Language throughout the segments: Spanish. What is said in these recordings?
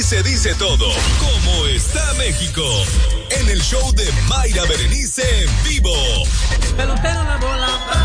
Se dice todo, ¿cómo está México? En el show de Mayra Berenice en vivo. Pelotero la bola.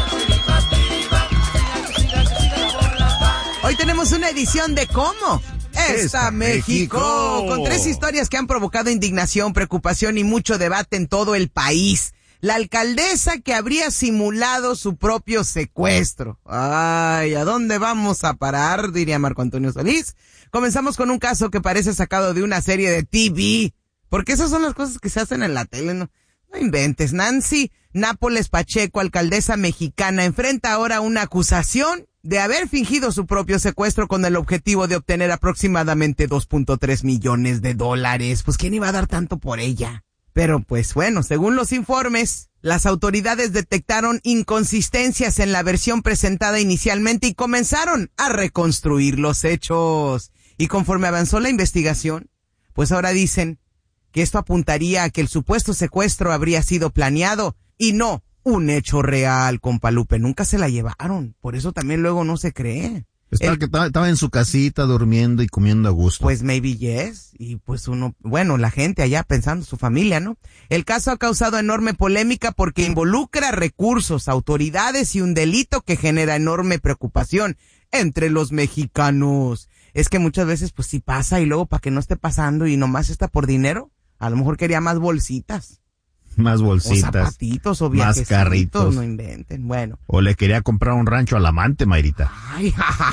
Hoy tenemos una edición de ¿Cómo está México? Con 3 historias que han provocado indignación, preocupación y mucho debate en todo el país. La alcaldesa que habría simulado su propio secuestro. Ay, ¿a dónde vamos a parar? Diría Marco Antonio Solís. Comenzamos con un caso que parece sacado de una serie de TV. Porque esas son las cosas que se hacen en la tele, ¿no? No inventes. Nancy Nápoles Pacheco, alcaldesa mexicana, enfrenta ahora una acusación de haber fingido su propio secuestro con el objetivo de obtener aproximadamente $2.3 millones. Pues ¿quién iba a dar tanto por ella? Pero pues bueno, según los informes, las autoridades detectaron inconsistencias en la versión presentada inicialmente y comenzaron a reconstruir los hechos. Y conforme avanzó la investigación, pues ahora dicen que esto apuntaría a que el supuesto secuestro habría sido planeado y no un hecho real, compa Lupe. Nunca se la llevaron, por eso también luego no se cree. Estaba en su casita durmiendo y comiendo a gusto. Pues maybe yes, y pues la gente allá pensando su familia, ¿no? El caso ha causado enorme polémica porque involucra recursos, autoridades y un delito que genera enorme preocupación entre los mexicanos. Es que muchas veces pues sí pasa y luego para que no esté pasando y nomás está por dinero, a lo mejor quería más bolsitas. Más bolsitas. O zapatitos o viajecitos. Más carritos. No inventen, bueno. O le quería comprar un rancho al amante, Mayrita. Ay,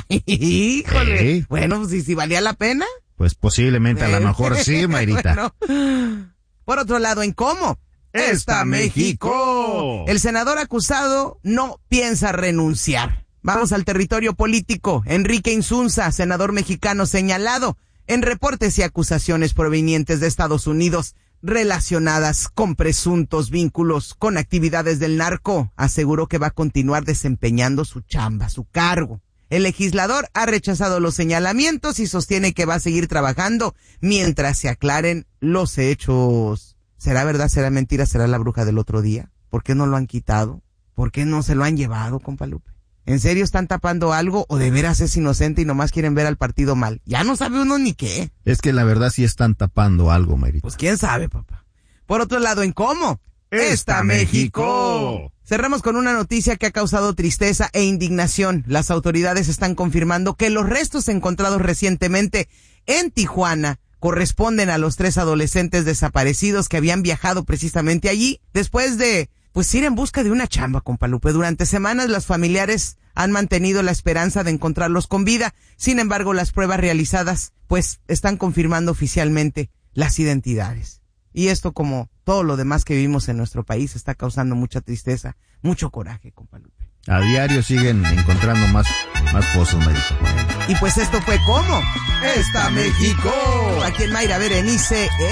híjole. Bueno, pues si valía la pena. Pues posiblemente, a lo mejor sí, Mayrita. Bueno. Por otro lado, ¿en cómo está México? El senador acusado no piensa renunciar. Vamos al territorio político. Enrique Insunza, senador mexicano señalado en reportes y acusaciones provenientes de Estados Unidos relacionadas con presuntos vínculos con actividades del narco, aseguró que va a continuar desempeñando su chamba, su cargo. El legislador ha rechazado los señalamientos y sostiene que va a seguir trabajando mientras se aclaren los hechos. ¿Será verdad, será mentira, será la bruja del otro día? ¿Por qué no lo han quitado? ¿Por qué no se lo han llevado, compa Lupe? ¿En serio están tapando algo o de veras es inocente y nomás quieren ver al partido mal? Ya no sabe uno ni qué. Es que la verdad sí están tapando algo, Mayrita. Pues quién sabe, papá. Por otro lado, ¿en cómo está México? Cerramos con una noticia que ha causado tristeza e indignación. Las autoridades están confirmando que los restos encontrados recientemente en Tijuana corresponden a los 3 adolescentes desaparecidos que habían viajado precisamente allí después de ir en busca de una chamba, compa Lupe. Durante semanas los familiares han mantenido la esperanza de encontrarlos con vida. Sin embargo, las pruebas realizadas están confirmando oficialmente las identidades. Y esto, como todo lo demás que vivimos en nuestro país, está causando mucha tristeza, mucho coraje, compa Lupe. A diario siguen encontrando más cosas, Mayrita. Y pues esto fue ¿Cómo está México? Aquí en Mayra Berenice